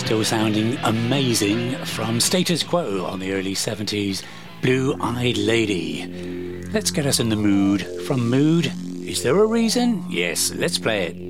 Still sounding amazing from Status Quo on the early 70s, Blue-Eyed Lady. Let's get us in the mood. From Mood, Is There a Reason? Yes, let's play it.